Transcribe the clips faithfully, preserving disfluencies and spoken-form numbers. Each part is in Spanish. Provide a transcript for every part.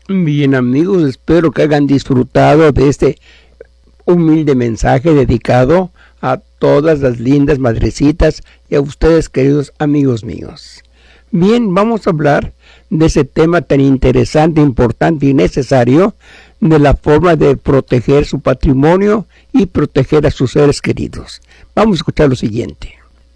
Bien, amigos, espero que hayan disfrutado de este humilde mensaje dedicado a todas las lindas madrecitas y a ustedes, queridos amigos míos. Bien, vamos a hablar de ese tema tan interesante, importante y necesario, de la forma de proteger su patrimonio y proteger a sus seres queridos. Vamos a escuchar lo siguiente.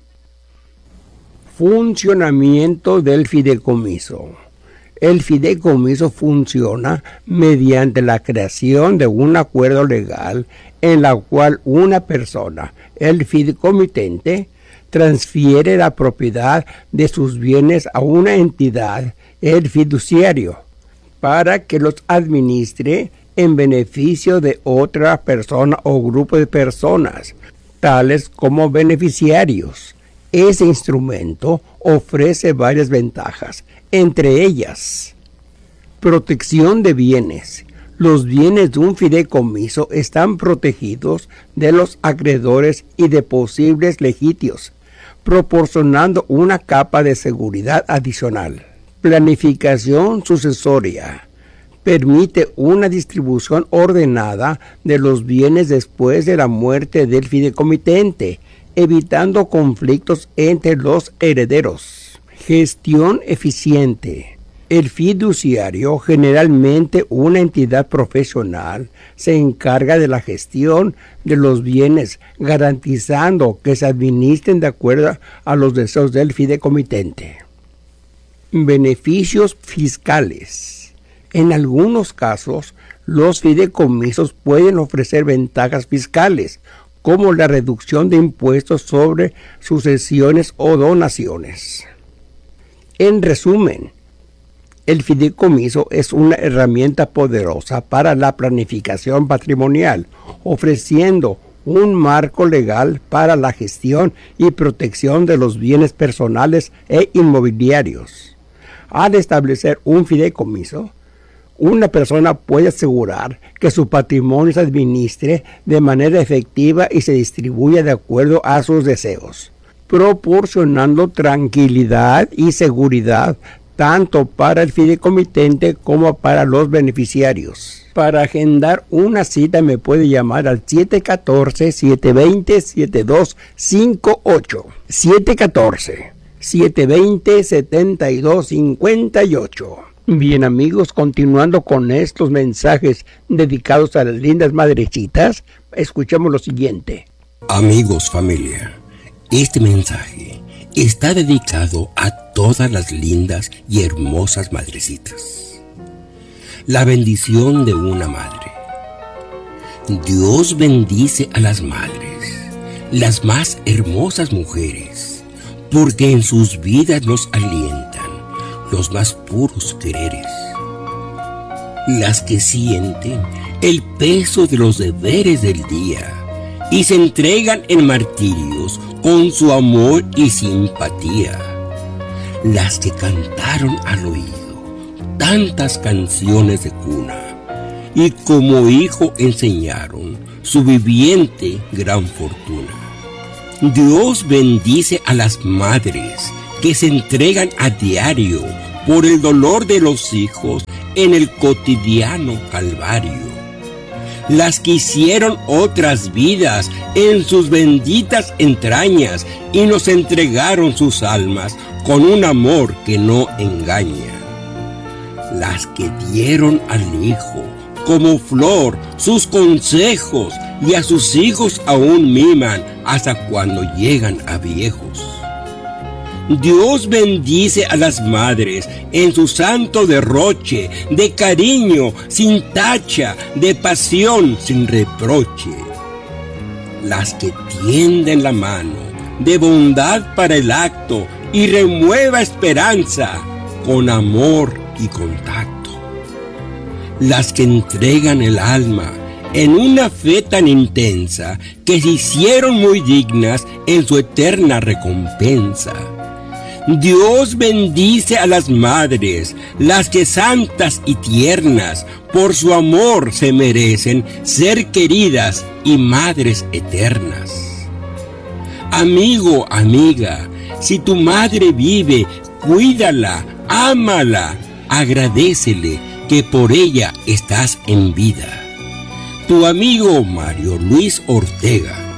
Funcionamiento del fideicomiso. El fideicomiso funciona mediante la creación de un acuerdo legal en la cual una persona, el fideicomitente, transfiere la propiedad de sus bienes a una entidad, el fiduciario, para que los administre en beneficio de otra persona o grupo de personas, tales como beneficiarios. Ese instrumento ofrece varias ventajas, entre ellas: protección de bienes. Los bienes de un fideicomiso están protegidos de los acreedores y de posibles litigios, proporcionando una capa de seguridad adicional. Planificación sucesoria. Permite una distribución ordenada de los bienes después de la muerte del fideicomitente, evitando conflictos entre los herederos. Gestión eficiente. El fiduciario, generalmente una entidad profesional, se encarga de la gestión de los bienes, garantizando que se administren de acuerdo a los deseos del fideicomitente. Beneficios fiscales. En algunos casos, los fideicomisos pueden ofrecer ventajas fiscales, como la reducción de impuestos sobre sucesiones o donaciones. En resumen, el fideicomiso es una herramienta poderosa para la planificación patrimonial, ofreciendo un marco legal para la gestión y protección de los bienes personales e inmobiliarios. Al establecer un fideicomiso, una persona puede asegurar que su patrimonio se administre de manera efectiva y se distribuya de acuerdo a sus deseos, proporcionando tranquilidad y seguridad tanto para el fideicomitente como para los beneficiarios. Para agendar una cita me puede llamar al siete uno cuatro, siete dos cero, siete dos cinco ocho, siete uno cuatro, siete dos cero, siete dos cinco ocho. Bien, amigos, continuando con estos mensajes dedicados a las lindas madrecitas, escuchemos lo siguiente. Amigos, familia, este mensaje está dedicado a todas las lindas y hermosas madrecitas. La bendición de una madre. Dios bendice a las madres, las más hermosas mujeres, porque en sus vidas nos alientan los más puros quereres, las que sienten el peso de los deberes del día y se entregan en martirios con su amor y simpatía, las que cantaron al oído tantas canciones de cuna y como hijo enseñaron su viviente gran fortuna. Dios bendice a las madres que se entregan a diario por el dolor de los hijos en el cotidiano calvario, las que hicieron otras vidas en sus benditas entrañas y nos entregaron sus almas con un amor que no engaña, las que dieron al hijo como flor sus consejos y a sus hijos aún miman hasta cuando llegan a viejos. Dios bendice a las madres en su santo derroche de cariño sin tacha, de pasión sin reproche, las que tienden la mano de bondad para el acto y renueva esperanza con amor y contacto, las que entregan el alma en una fe tan intensa que se hicieron muy dignas en su eterna recompensa. Dios bendice a las madres, las que santas y tiernas por su amor se merecen ser queridas y madres eternas. Amigo, amiga, si tu madre vive, cuídala, ámala, agradécele que por ella estás en vida. Tu amigo Mario Luis Ortega.